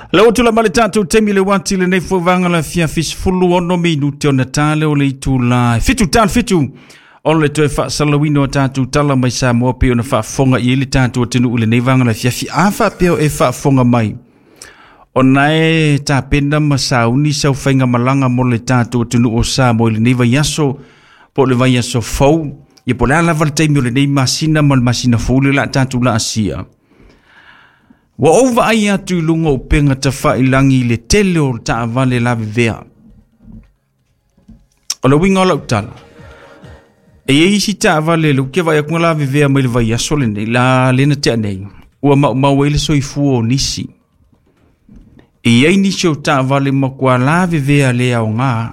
Lau tula male tatu temi le wati le nei fwanga la fia fis fulu ono minuti o natale o le itu la fitu tal fitu o le toe fa salawino tatu tala mai sa mo pe ona fa fonga i le tatu o tenu ule nei vanga la fia fi afa pe o e fa fonga mai o nae ta penda masauni sa ufainga malanga mo le tatu o tenu o sa mo le nei vaiaso po le vaiaso fau i po le ala valtaimi o le nei masina mo le masina fulu la tatu la asia. Wa ova ai atu lunga o penga ta whailangi le tele o ta avale la vivea. O le winga o lau tala. E isi ta avale le uke vai akunga la vivea mai le vai asole nei la lena te anei. Ua mau ele soifu o nisi. E ei nisi o ta avale makua la vivea le au ngā.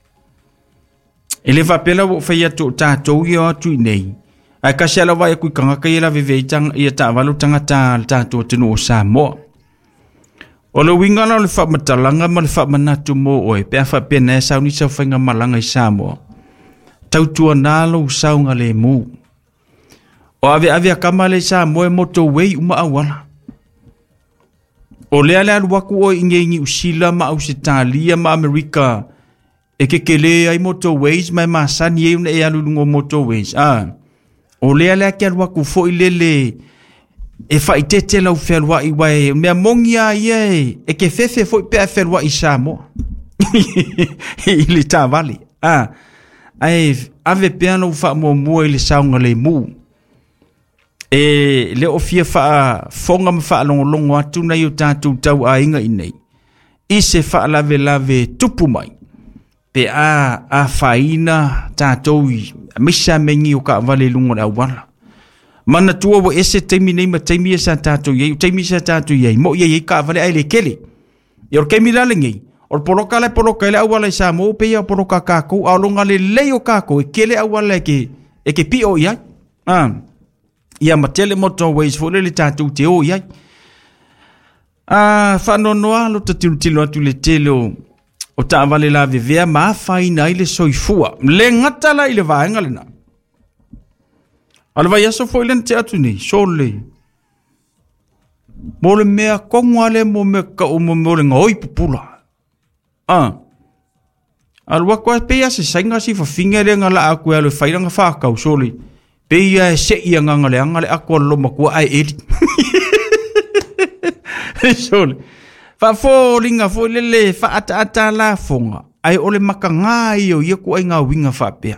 E le vapela o whai atu o tātou i o atu i nei. Ai kasi ala vai ku kanga kai la viveitang ia ta valu tangata ta to tenu o Samoa. O le winga na le fa matalanga ma le fa manatu mo o e pe fa pe na sa ni sa fainga malanga i Samoa. Tau tua nalo saunga le mu. O ave kamale Samoa moto wei uma awala. O le ala waku o ingengi usila ma Australia ma Amerika e kekele ai moto ways mai masani e una e alulungo moto ways. O lea lea kia rua ku fo i lele e whaitete lau whelua i wai mea mongia ie e ke fefe fo i pea whelua i Samoa i le tā vali ai ave pea lau wha mua mua i le saunga le mu e le o fia wha fonga ma wha longo atu na i o tātou tau a inga i nei i se wha lave tupu mai pe a whaina tātou i misa mengi o ka vale lungo na wala. Mana tua wo ese teimi nei ma teimi sa tātou iei, teimi sa tātou iei, mo iei ka vale ai le kele. I or kemi la lengi, or poroka le awala i sa mo pe ia poroka kako, a longa le leo kako, e kele awala e ke pi o iai. Ia matele motorways fo le tātou te o iai. Whanonoa lo ta tilo atu le telo, o ta vale la vivea ma faina ile soifua le ngata la ile vaenga lena ala vai aso foi len te atu ni sole mo le mea kongale mo me ka o mo le ngoi pupula alwa kwa pe se sainga si fa fingere ngala aku alo fairanga fa ka sole pe ia se ia ngale ngale aku lo makua ai edi sole fa fo linga fo lele fa ata la fonga ai ole makanga io ia ku ai nga winga fa pe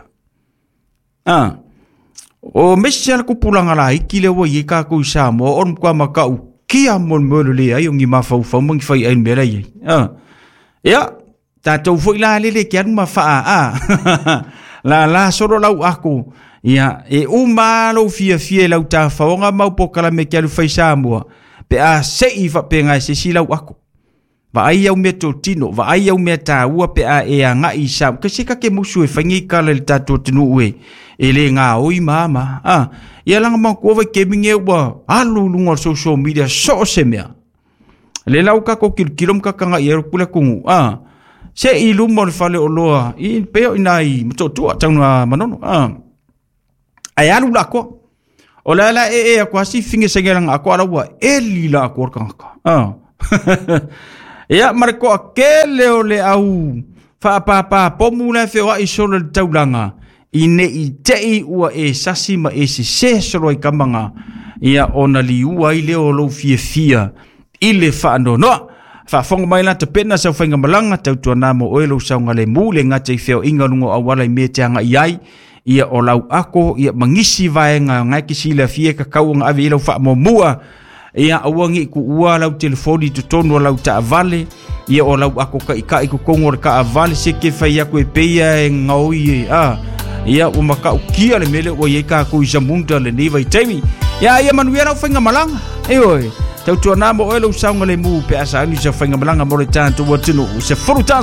o mesial ku pulanga la ikile wo ye ka ku sa mo on kwa makau kia mon molule ai ngi ma fa fa mo fai ai mera ye ya ta to fo la lele kia ma fa la solo la aku ya e uma lo fia la ta fa nga mau pokala me kia lu fai sa mo pe a sei fa pe nga se sila aku va ai au me tino va ai au me ta ua pe a e nga i sa ke se ka ke musu e fangi ka le tato tinu e le nga oi mama ia langa ma ko va ke minge wa alu lunga social media so se mea le lau ka ko kilom ka nga i kula kungu se i lu mo fale o loa i pe o nai to tu tanga manono ai alu la ko o la e ko si finge se gelanga ko ala wa e li la ko ka ia marko akele o le au fa pomula fe wa isolo le taulanga ine i tei ua e sasi ma e se solo i kamanga ia ona li ua i leo lo fia i le fa no fa fonga mai la te pena sa whainga malanga tautua namo o elo saunga le mule ngata i feo inga lungo awala i meteanga iai ia o lau ako ia mangisi vaenga ngai kisi la fie ka kaunga avi ilo fa mo mua ia awangi ku ua lau telefoni tu tonu lau ta avale ia o lau ako ka iku kongor ka avale se ke fai aku e peia e ngaui ia o maka ukia le mele o ye ka ku jamunda le neva i taimi ia manuia lau whainga malanga oi tau tua namo o lau saunga le mu pe asa ani sa whainga malanga mo le tanto watino se furutan